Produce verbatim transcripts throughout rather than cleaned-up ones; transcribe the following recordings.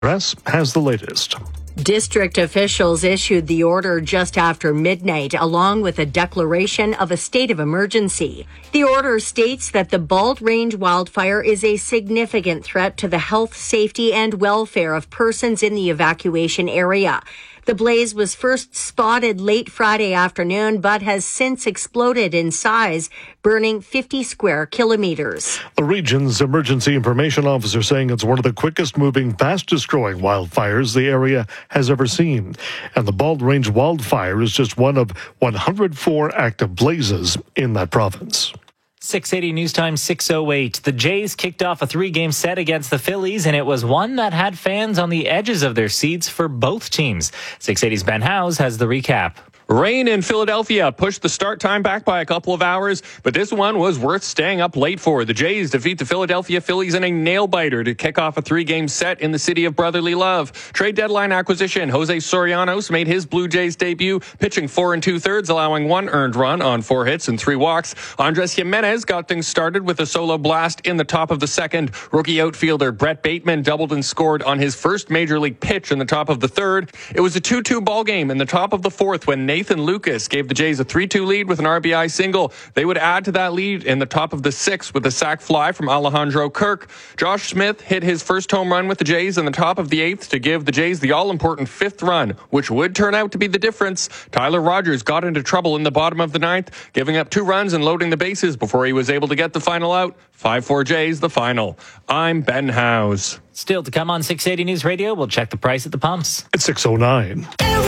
Press has the latest. District officials issued the order just after midnight, along with a declaration of a state of emergency. The order states that the Bald Range wildfire is a significant threat to the health, safety, and welfare of persons in the evacuation area. The blaze was first spotted late Friday afternoon, but has since exploded in size, burning fifty square kilometers. The region's emergency information officer saying it's one of the quickest moving, fastest growing wildfires the area has ever seen. And the Bald Range wildfire is just one of one hundred four active blazes in that province. six eighty News Time, six oh eight. The Jays kicked off a three-game set against the Phillies, and it was one that had fans on the edges of their seats for both teams. six eighty's Ben Howes has the recap. Rain in Philadelphia pushed the start time back by a couple of hours, but this one was worth staying up late for. The Jays defeat the Philadelphia Phillies in a nail-biter to kick off a three-game set in the city of brotherly love. Trade deadline acquisition, Jose Sorianos made his Blue Jays debut, pitching four and two-thirds, allowing one earned run on four hits and three walks. Andres Jimenez got things started with a solo blast in the top of the second. Rookie outfielder Brett Bateman doubled and scored on his first major league pitch in the top of the third. It was a two two ball game in the top of the fourth when Nathan Nathan Lucas gave the Jays a three two lead with an R B I single. They would add to that lead in the top of the sixth with a sac fly from Alejandro Kirk. Josh Smith hit his first home run with the Jays in the top of the eighth to give the Jays the all-important fifth run, which would turn out to be the difference. Tyler Rogers got into trouble in the bottom of the ninth, giving up two runs and loading the bases before he was able to get the final out. five four Jays, the final. I'm Ben Howes. Still to come on six eighty News Radio, we'll check the price at the pumps. It's six oh nine.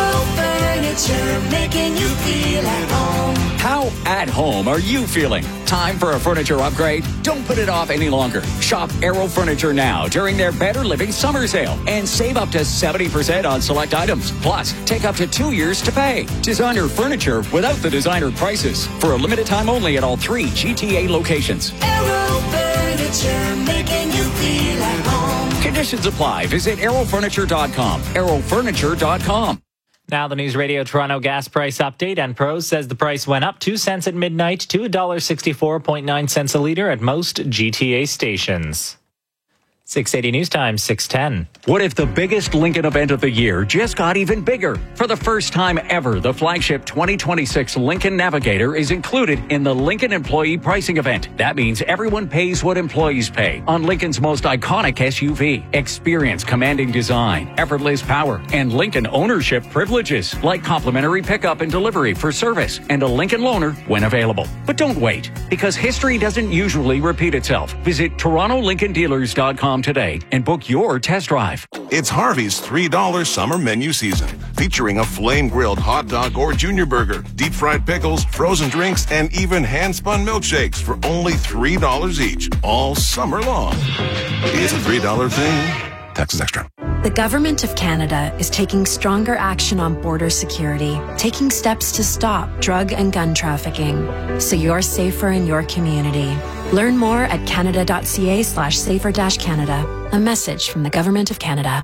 Making you feel at home. How at home are you feeling? Time for a furniture upgrade? Don't put it off any longer. Shop Aero Furniture now during their Better Living Summer Sale and save up to seventy percent on select items. Plus, take up to two years to pay. Designer furniture without the designer prices. For a limited time only at all three G T A locations. Aero Furniture, making you feel at home. Conditions apply. Visit aero furniture dot com. aero furniture dot com. Now the News Radio Toronto gas price update. Enpros says the price went up two cents at midnight to one dollar sixty-four point nine cents a litre at most G T A stations. six eighty News Time, six ten. What if the biggest Lincoln event of the year just got even bigger? For the first time ever, the flagship twenty twenty-six Lincoln Navigator is included in the Lincoln Employee Pricing Event. That means everyone pays what employees pay on Lincoln's most iconic S U V. Experience commanding design, effortless power, and Lincoln ownership privileges like complimentary pickup and delivery for service and a Lincoln loaner when available. But don't wait, because history doesn't usually repeat itself. Visit toronto lincoln dealers dot com today and book your test drive. It's Harvey's three dollar summer menu season, featuring a flame-grilled hot dog or junior burger, deep-fried pickles, frozen drinks, and even hand-spun milkshakes for only three dollars each, all summer long. It's a three dollar thing. Taxes extra. The Government of Canada is taking stronger action on border security, taking steps to stop drug and gun trafficking, so you're safer in your community. Learn more at canada.ca slash safer dash Canada. A message from the Government of Canada.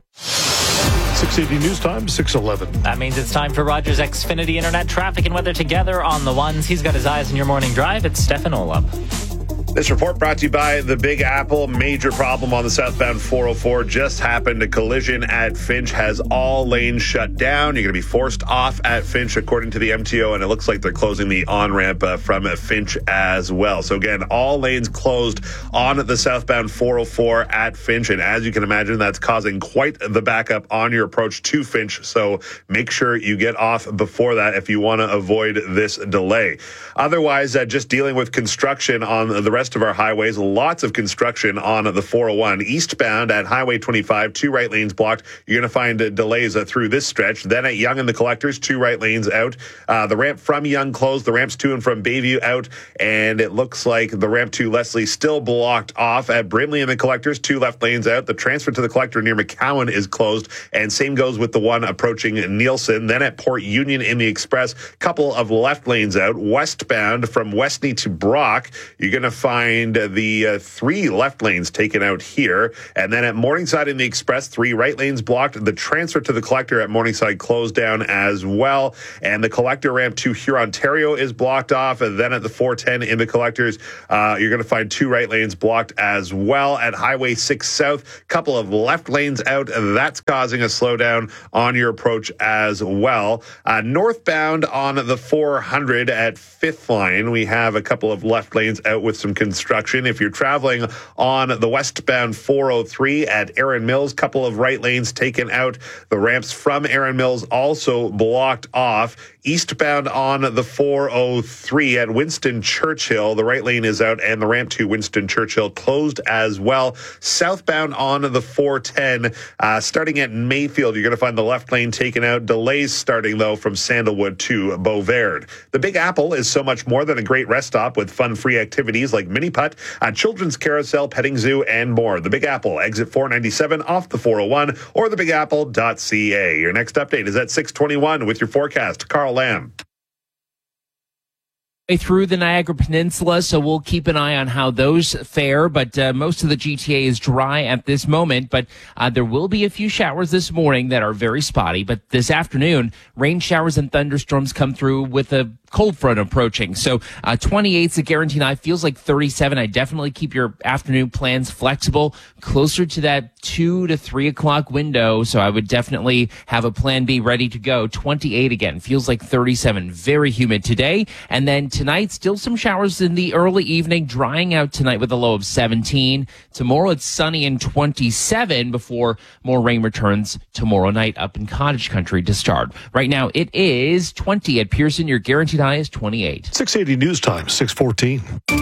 six eighty News Time, six eleven. That means it's time for Rogers Xfinity Internet traffic and weather together on the ones. He's got his eyes on your morning drive. It's Stefan Olub. This report brought to you by the Big Apple. Major problem on the southbound four oh four just happened. A collision at Finch has all lanes shut down. You're going to be forced off at Finch according to the M T O, and it looks like they're closing the on-ramp uh, from Finch as well. So again, all lanes closed on the southbound four oh four at Finch, and as you can imagine, that's causing quite the backup on your approach to Finch. So make sure you get off before that if you want to avoid this delay. Otherwise, uh, just dealing with construction on the rest of our highways. Lots of construction on the four oh one. Eastbound at Highway twenty-five, two right lanes blocked. You're going to find uh, delays uh, through this stretch. Then at Yonge and the Collectors, two right lanes out. Uh, the ramp from Yonge closed. The ramps to and from Bayview out. And it looks like the ramp to Leslie still blocked off. At Brimley and the Collectors, two left lanes out. The transfer to the Collector near McCowan is closed. And same goes with the one approaching Nielsen. Then at Port Union in the Express, couple of left lanes out. Westbound from Westney to Brock, you're going to find find the uh, three left lanes taken out here. And then at Morningside in the Express, three right lanes blocked. The transfer to the collector at Morningside closed down as well. And the collector ramp to Hurontario is blocked off. And then at the four ten in the collectors, uh, you're going to find two right lanes blocked as well. At Highway six South, couple of left lanes out. That's causing a slowdown on your approach as well. Uh, northbound on the four hundred at fifth Line, we have a couple of left lanes out with some construction. If you're traveling on the westbound four oh three at Erin Mills, couple of right lanes taken out. The ramps from Erin Mills also blocked off. Eastbound on the four oh three at Winston Churchill, the right lane is out and the ramp to Winston Churchill closed as well. Southbound on the four ten, uh, starting at Mayfield, you're going to find the left lane taken out. Delays starting, though, from Sandalwood to Beauverde. The Big Apple is so much more than a great rest stop with fun-free activities like mini putt, a children's carousel, petting zoo, and more. The Big Apple, exit four ninety-seven off the four oh one or the big apple dot c a. Your next update is at six twenty-one with your forecast. Carl Lamb. Through the Niagara Peninsula, so we'll keep an eye on how those fare, but uh, most of the G T A is dry at this moment, but uh, there will be a few showers this morning that are very spotty, but this afternoon, rain showers and thunderstorms come through with a cold front approaching. So uh, twenty-eight is a guarantee high, feels like thirty-seven. I definitely keep your afternoon plans flexible, closer to that two to three o'clock window, so I would definitely have a plan B ready to go. twenty-eight again, feels like thirty-seven, very humid today, and then tonight, still some showers in the early evening, drying out tonight with a low of seventeen. Tomorrow it's sunny and twenty-seven before more rain returns tomorrow night up in cottage country to start. Right now it is twenty at Pearson. Your guaranteed high is twenty-eight. six eighty News Time, six fourteen.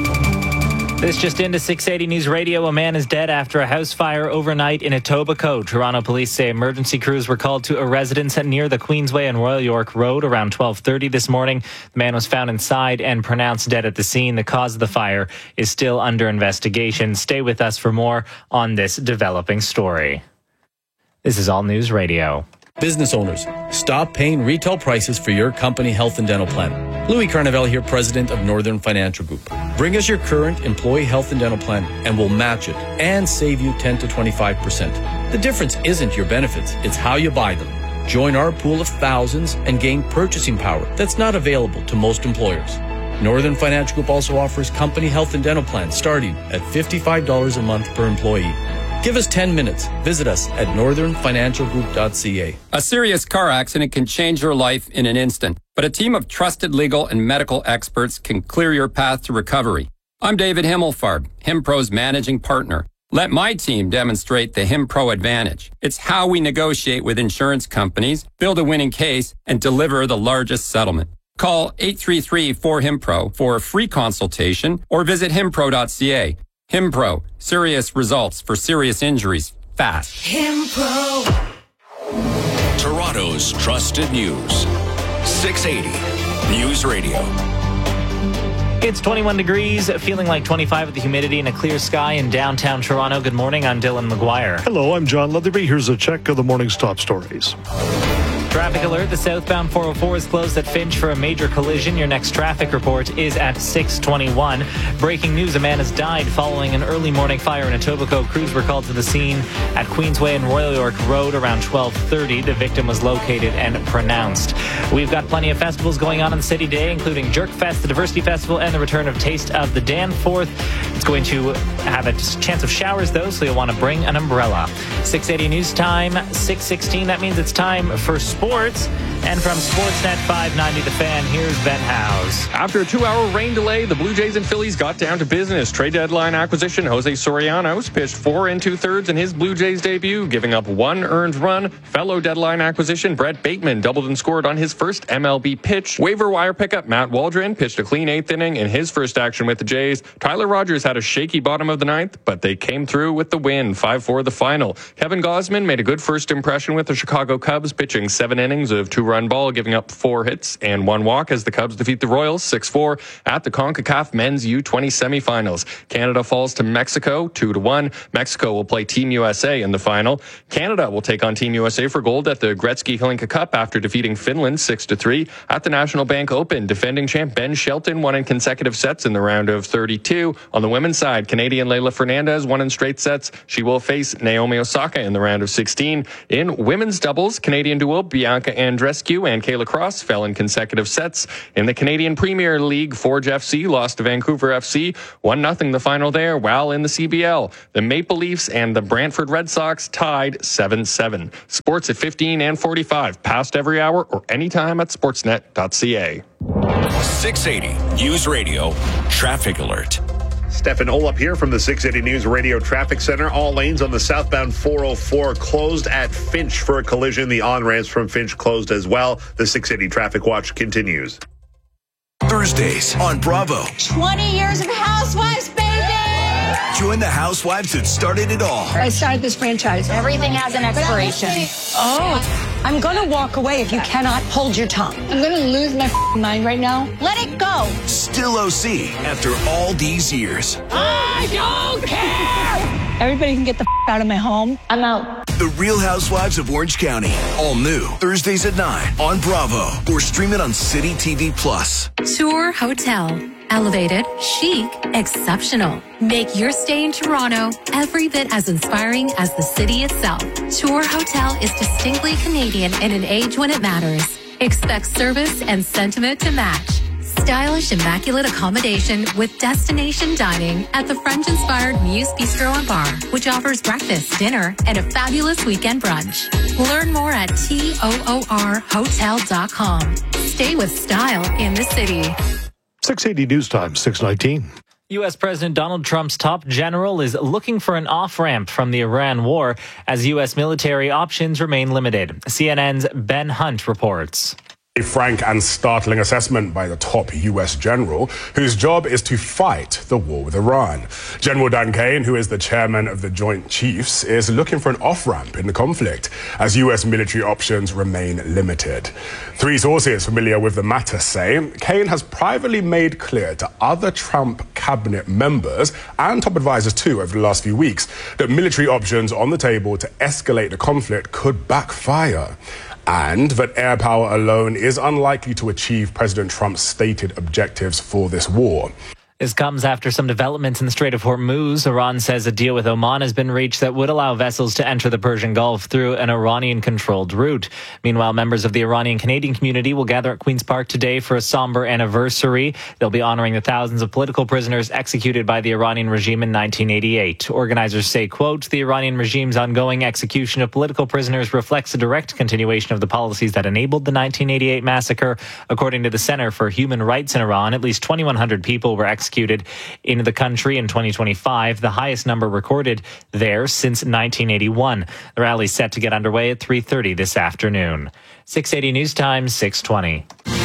This just into six eighty News Radio. A man is dead after a house fire overnight in Etobicoke. Toronto police say emergency crews were called to a residence near the Queensway and Royal York Road around twelve thirty this morning. The man was found inside and pronounced dead at the scene. The cause of the fire is still under investigation. Stay with us for more on this developing story. This is All News Radio. Business owners, stop paying retail prices for your company health and dental plan. Louis Carnevale here, president of Northern Financial Group. Bring us your current employee health and dental plan and we'll match it and save you ten to twenty-five percent. The difference isn't your benefits, it's how you buy them. Join our pool of thousands and gain purchasing power that's not available to most employers. Northern Financial Group also offers company health and dental plans starting at fifty-five dollars a month per employee. Give us ten minutes. Visit us at northern financial group dot c a. A serious car accident can change your life in an instant, but a team of trusted legal and medical experts can clear your path to recovery. I'm David Himmelfarb, HimPro's managing partner. Let my team demonstrate the HimPro advantage. It's how we negotiate with insurance companies, build a winning case, and deliver the largest settlement. Call eight three three four HimPro for a free consultation or visit him pro dot c a. HimPro, serious results for serious injuries, fast. HimPro. Toronto's trusted news. six eighty News Radio. It's twenty-one degrees, feeling like twenty-five with the humidity and a clear sky in downtown Toronto. Good morning, I'm Dylan McGuire. Hello, I'm John Leatherby. Here's a check of the morning's top stories. Traffic alert. The southbound four oh four is closed at Finch for a major collision. Your next traffic report is at six twenty-one. Breaking news, a man has died following an early morning fire in Etobicoke. Crews were called to the scene at Queensway and Royal York Road around twelve thirty. The victim was located and pronounced. We've got plenty of festivals going on in the city today, including Jerk Fest, the Diversity Festival, and the return of Taste of the Danforth. It's going to have a chance of showers, though, so you'll want to bring an umbrella. six eighty News Time, six sixteen. That means it's time for sports. And from Sportsnet five ninety The Fan, here's Ben House. After a two-hour rain delay, the Blue Jays and Phillies got down to business. Trade deadline acquisition Jose Sorianos pitched four and two-thirds in his Blue Jays debut, giving up one earned run. Fellow deadline acquisition Brett Bateman doubled and scored on his first M L B pitch. Waiver wire pickup Matt Waldron pitched a clean eighth inning in his first action with the Jays. Tyler Rogers had a shaky bottom of the ninth, but they came through with the win, five four the final. Kevin Gausman made a good first impression with the Chicago Cubs, pitching seven seven innings of two-run ball, giving up four hits and one walk as the Cubs defeat the Royals six four at the CONCACAF Men's U twenty semifinals. Canada falls to Mexico two to one. Mexico will play Team U S A in the final. Canada will take on Team U S A for gold at the Gretzky Hlinka Cup after defeating Finland six to three. At the National Bank Open, defending champ Ben Shelton won in consecutive sets in the round of thirty-two. On the women's side, Canadian Leylah Fernandez won in straight sets. She will face Naomi Osaka in the round of sixteen. In women's doubles, Canadian duo Bianca Andreescu and Kayla Cross fell in consecutive sets. In the Canadian Premier League, Forge F C lost to Vancouver F C one nothing the final there, while in the C B L, the Maple Leafs and the Brantford Red Sox tied seven seven. Sports at fifteen and forty-five, past every hour or anytime at sportsnet dot c a. six eighty News Radio Traffic Alert. Stefan Olop here from the six eighty News Radio Traffic Center. All lanes on the southbound four oh four closed at Finch for a collision. The on-ramps from Finch closed as well. The six eighty Traffic Watch continues. Thursdays on Bravo. twenty years of Housewives, baby! Join the housewives that started it all. I started this franchise. Everything has an expiration. Oh, I'm going to walk away if you cannot hold your tongue. I'm going to lose my mind right now. Let it go. Still O C after all these years. I don't care! Everybody can get the out of my home. I'm out. The Real Housewives of Orange County. All new. Thursdays at nine on Bravo. Or stream it on City T V Plus. Tour Hotel. Elevated, chic, exceptional. Make your stay in Toronto every bit as inspiring as the city itself. Tour Hotel is distinctly Canadian in an age when it matters. Expect service and sentiment to match. Stylish, immaculate accommodation with destination dining at the French-inspired Muse Bistro and Bar, which offers breakfast, dinner, and a fabulous weekend brunch. Learn more at toor hotel dot com. Stay with style in the city. six eighty News Time, six nineteen. U S. President Donald Trump's top general is looking for an off-ramp from the Iran war as U S military options remain limited. C N N's Ben Hunt reports. A frank and startling assessment by the top U S general, whose job is to fight the war with Iran. General Dan Kane, who is the chairman of the Joint Chiefs, is looking for an off-ramp in the conflict as U S military options remain limited. Three sources familiar with the matter say Kane has privately made clear to other Trump cabinet members and top advisors too over the last few weeks that military options on the table to escalate the conflict could backfire, and that air power alone is unlikely to achieve President Trump's stated objectives for this war. This comes after some developments in the Strait of Hormuz. Iran says a deal with Oman has been reached that would allow vessels to enter the Persian Gulf through an Iranian-controlled route. Meanwhile, members of the Iranian-Canadian community will gather at Queen's Park today for a somber anniversary. They'll be honoring the thousands of political prisoners executed by the Iranian regime in nineteen eighty-eight. Organizers say, quote, the Iranian regime's ongoing execution of political prisoners reflects a direct continuation of the policies that enabled the nineteen eighty-eight massacre. According to the Center for Human Rights in Iran, at least twenty-one hundred people were executed in the country in twenty twenty-five, the highest number recorded there since nineteen eighty-one. The rally is set to get underway at three thirty this afternoon. six eighty News Time, six twenty.